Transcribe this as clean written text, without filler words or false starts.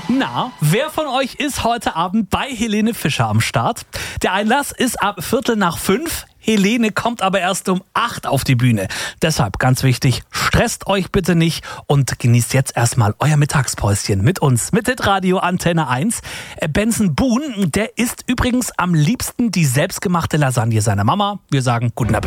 Na, wer von euch ist heute Abend bei Helene Fischer am Start? Der Einlass ist ab 4:45. Helene kommt aber erst um 8 auf die Bühne. Deshalb ganz wichtig, stresst euch bitte nicht und genießt jetzt erstmal euer Mittagspäuschen mit uns, mit Hitradio Antenne 1. Benson Boone, der isst übrigens am liebsten die selbstgemachte Lasagne seiner Mama. Wir sagen guten Appetit.